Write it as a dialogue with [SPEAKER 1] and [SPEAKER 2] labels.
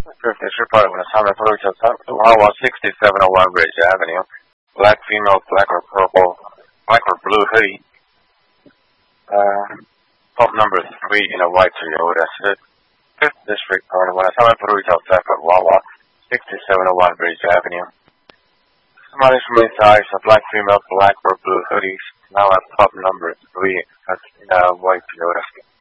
[SPEAKER 1] Fifth District Park, Minnesota, Wawa 6701 Bridge Avenue. Black female, black or purple, black or blue hoodie. Pump number 3 in a white Toyota. Fifth District Park, Minnesota, Wawa 6701 Bridge Avenue. Somebody from inside, a black female, black or blue hoodies. Now at pump number 3 in a white Toyota.